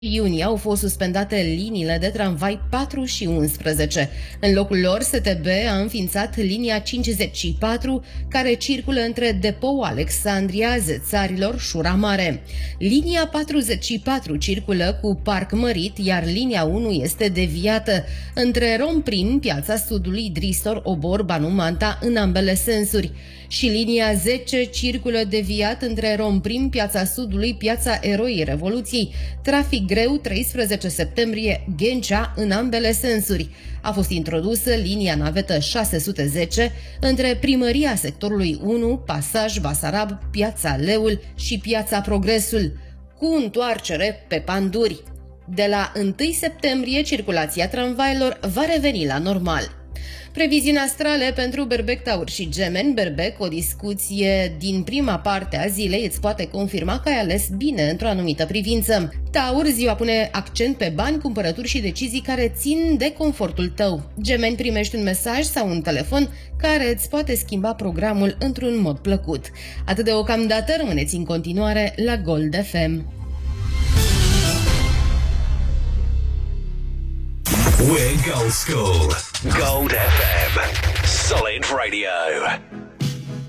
iunie au fost suspendate liniile de tramvai 4 și 11. În locul lor, STB a înființat linia 54, care circulă între Depou Alexandria, Zețarilor, Șura Mare. Linia 44 circulă cu Parc Mărit, iar linia 1 este deviată între Romprim, Piața Sudului, Dristor, Obor, Banu Manta, în ambele sensuri. Și linia 10 circulă deviat între Romprim, Piața Sudului, Piața Eroii Revoluției, trafic greu 13 septembrie, Ghencea, în ambele sensuri. A fost introdusă linia navetă 610 între Primăria Sectorului 1, Pasaj Basarab, Piața Leul și Piața Progresul, cu întoarcere pe Panduri. De la 1 septembrie, circulația tramvailor va reveni la normal. Previziuni astrale pentru Berbec, Taur și Gemeni. Berbec, o discuție din prima parte a zilei îți poate confirma că ai ales bine într-o anumită privință. Taur, ziua pune accent pe bani, cumpărături și decizii care țin de confortul tău. Gemeni, primești un mesaj sau un telefon care îți poate schimba programul într-un mod plăcut. Atât deocamdată, rămâneți în continuare la Gold FM. We're Gold School. Gold FM. Solid Radio.